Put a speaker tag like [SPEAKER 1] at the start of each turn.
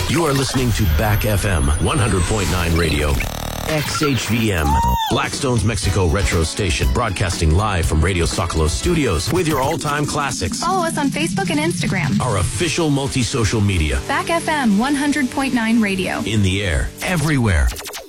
[SPEAKER 1] You are listening to Back FM 100.9 Radio. XHVM, Blackstone's Mexico Retro Station, broadcasting live from Radio Socolos Studios with your all-time classics.
[SPEAKER 2] Follow us on Facebook and Instagram.
[SPEAKER 1] Our official multi-social media.
[SPEAKER 2] Back FM 100.9 Radio.
[SPEAKER 1] In the air, everywhere.